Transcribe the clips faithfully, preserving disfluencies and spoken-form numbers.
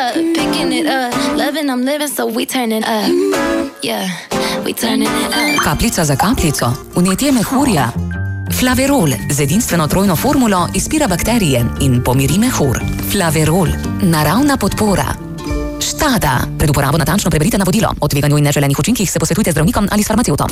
up, picking it up, loving I'm living, so we turning up. Yeah, we turning it up. Kapljica za kapljico, vnetje mehurja. Flaverol z edinstveno trojno formulo izpira bakterije in pomiri mehur. Flaverol, naravna podpora. Štada. Pred uporabo natančno preberite navodilo. O tveganju in neželenih učinkih se posvetujte z zdravnikom ali s farmacevtom.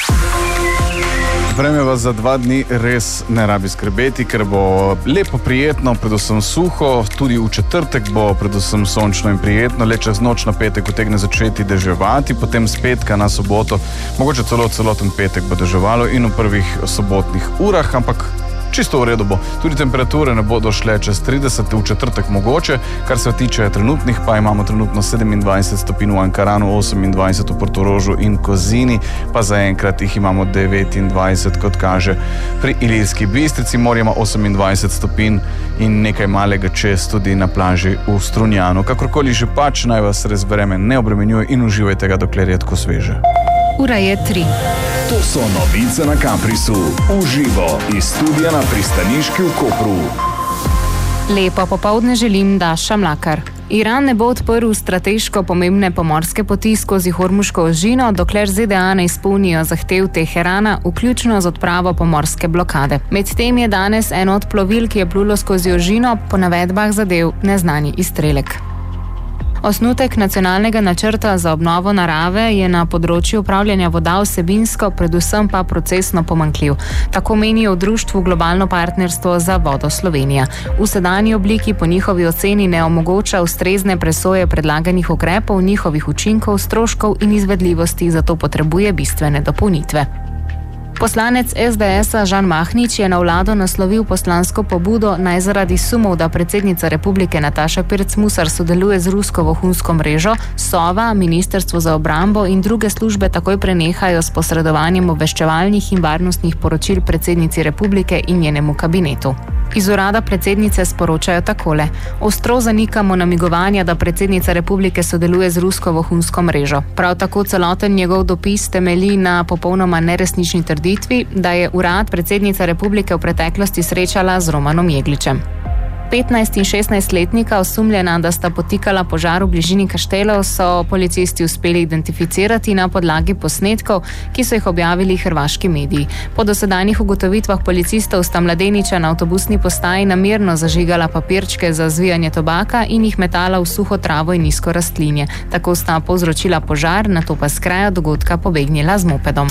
Vreme vas za dva dni res ne rabi skrbeti, ker bo lepo prijetno, predvsem suho, tudi v četrtek bo predvsem sončno in prijetno, le čez noč na petek utegne začeti deževati, potem s petka na soboto, mogoče celo celoten petek bo deževalo in v prvih sobotnih urah, ampak čisto v redu bo. Tudi temperature ne bodo šle čez trideset, v četrtek mogoče, kar se tiče trenutnih, pa imamo trenutno sedemindvajset stopinj v Ankaranu, osemindvajset v Portorožu in Kozini, pa zaenkrat jih imamo devetindvajset, kot kaže pri Ilirski Bistrici, morje ima osemindvajset stopinj in nekaj malega čez tudi na plaži v Strunjanu. Kakorkoli že pač, naj vas res vreme ne obremenjuje in uživajte ga, dokler je tako sveže. Ura je tri. To so novice na Kaprisu. Uživo iz studia na Pristaniški v Kopru. Lepo popoldne želim, Daša Mlakar. Iran ne bo odprl strateško pomembne pomorske poti skozi Hormuško ožino, dokler Z D A ne izpolnijo zahtev Teherana, vključno z odpravo pomorske blokade. Medtem je danes eno od plovil, ki je plulo skozi ožino, po navedbah zadev neznani izstrelek. Osnutek nacionalnega načrta za obnovo narave je na področju upravljanja voda vsebinsko, predvsem pa procesno pomanjkljiv. Tako menijo v društvu Globalno partnerstvo za vodo Slovenija. V sedanji obliki po njihovi oceni ne omogoča ustrezne presoje predlaganih ukrepov, njihovih učinkov, stroškov in izvedljivosti, zato potrebuje bistvene dopolnitve. Poslanec S D S-a Žan Mahnič je na vlado naslovil poslansko pobudo, naj zaradi sumov, da predsednica republike Nataša Pirc Musar sodeluje z rusko vohunsko mrežo, Sova, Ministrstvo za obrambo in druge službe takoj prenehajo s posredovanjem obveščevalnih in varnostnih poročil predsednici republike in njenemu kabinetu. Iz urada predsednice sporočajo takole: ostro zanikamo namigovanja, da predsednica republike sodeluje z rusko vohunsko mrežo. Prav tako celoten njegov dopis temelji na popolnoma neresnični trditvi, da je urad predsednica republike v preteklosti srečala z Romanom Jegličem. petnajst in šestnajstletnika, osumljena, da sta potikala požar v bližini Kaštelov, so policisti uspeli identificirati na podlagi posnetkov, ki so jih objavili hrvaški mediji. Po dosedanjih ugotovitvah policistov sta mladeniča na avtobusni postaji namerno zažigala papirčke za zvijanje tobaka in jih metala v suho travo in nizko rastlinje. Tako sta povzročila požar, nato pa s kraja dogodka pobegnila z mopedom.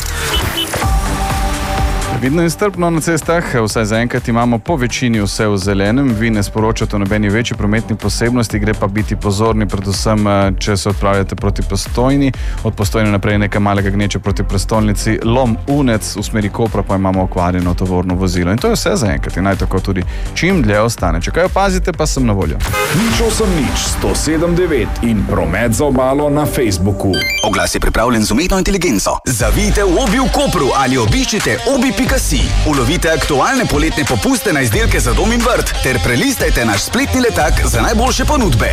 Vidno in strpno na cestah, vsaj zaenkrat imamo po večini vse v zelenem, vi ne sporočate o nobeni večji prometni posebnosti, gre pa biti pozorni, predvsem, če se odpravljate proti Postojni, od Postojne naprej nekaj malega gneče proti prestolnici, Lom Unec, v smeri Kopra pa imamo okvarjeno tovorno vozilo. In to je vse zaenkrat in naj tako tudi čim dlje ostane. Če kaj opazite, pa sem na voljo. Nič osem nič, sto sedem devet in promet za obalo na Facebooku. Oglas je pripravljen z umetno inteligenco. Zavijte v Obi v Kopru ali obiščite obi pika si. Ulovite aktualne poletne popuste na izdelke za dom in vrt ter prelistajte naš spletni letak za najboljše ponudbe.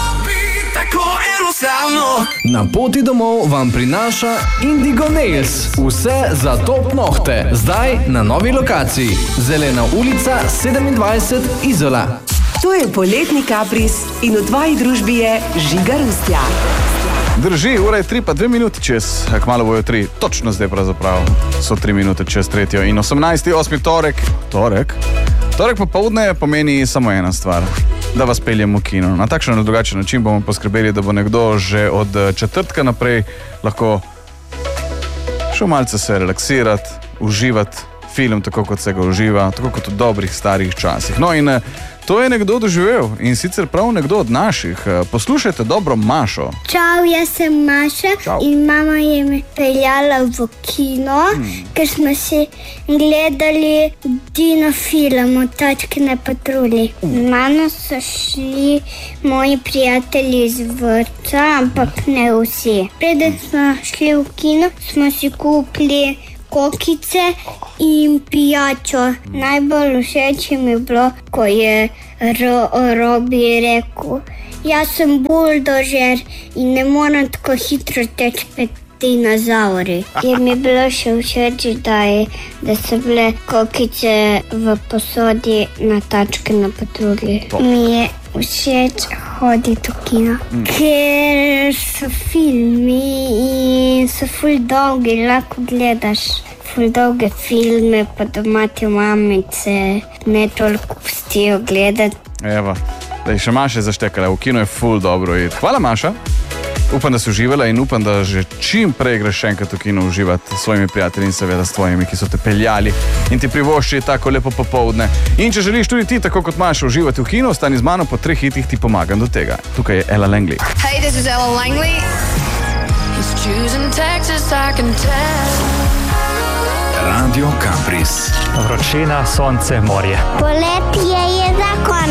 Na poti domov vam prinaša Indigo Nails. Vse za top nohte. Zdaj na novi lokaciji. Zelena ulica sedemindvajset, Izola. To je poletni Kapris in v tvoji družbi je Žiga Rustja. Drži, ura je tri, pa dve minuti čez, kmalu bojo tri, točno zdaj pravzaprav so tri minute čez tretjo in osemnajsti osmi torek, torek, torek popoldne pomeni samo ena stvar, da vas peljem v kino. Na takšen ali drugačen način bomo poskrbeli, da bo nekdo že od četrtka naprej lahko šel malce se relaksirati, uživati film tako, kot se ga uživa, tako kot v dobrih starih časih. No in to je nekdo doživel in sicer prav nekdo od naših. Poslušajte dobro Mašo. Čau, jaz sem Maša. Čau. In mama je me peljala v kino, hmm. ker smo si gledali Dino film o Tačkine patrulji. Hmm. Mano so šli moji prijatelji iz vrtca, ampak ne vsi. Preden smo šli v kino, smo si kupili kokice in pijačo. Najbolj všeč mi je bilo, ko je Ro- Robi rekel: jaz sem buldožer in ne moram tako hitro teči pred dinozauri. Je mi bilo še všeč, da, je, da so bile kokice v posodi na Tačkine patrulji. Mi je všeč hoditi v kino. Mm. Ker so filmi in so ful dolgi, lahko gledaš ful dolge filme, pa doma ti mamice ne toliko pustijo gledati. Evo, da je še Maša zaštekala, v kino je ful dobro iti. Hvala, Maša. Upam, da si uživala in upam, da že čim prej greš še enkrat v kino uživati s svojimi prijatelji in seveda s tvojimi, ki so te peljali in ti privoščili tako lepo popoldne. In če želiš tudi ti, tako kot Maša, uživati v kino, ostani z mano, po treh hitih ti pomagam do tega. Tukaj je Ella Langley. Hey, this is Ella Langley. He's choosing Texas, I can tell. Radio Kapris. Vročina, sonce, morje. Poletje je zakon.